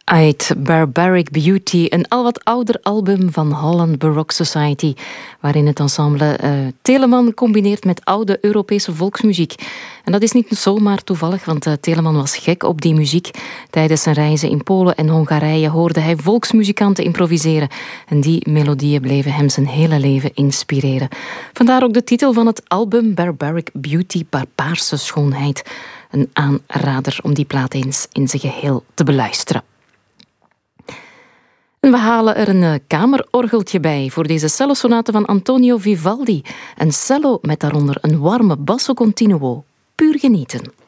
Uit Barbaric Beauty, een al wat ouder album van Holland Baroque Society, waarin het ensemble Telemann combineert met oude Europese volksmuziek. En dat is niet zomaar toevallig, want Telemann was gek op die muziek. Tijdens zijn reizen in Polen en Hongarije hoorde hij volksmuzikanten improviseren. En die melodieën bleven hem zijn hele leven inspireren. Vandaar ook de titel van het album Barbaric Beauty, Barbaarse schoonheid. Een aanrader om die plaat eens in zijn geheel te beluisteren. En we halen er een kamerorgeltje bij voor deze cellosonate van Antonio Vivaldi. Een cello met daaronder een warme basso continuo. Puur genieten.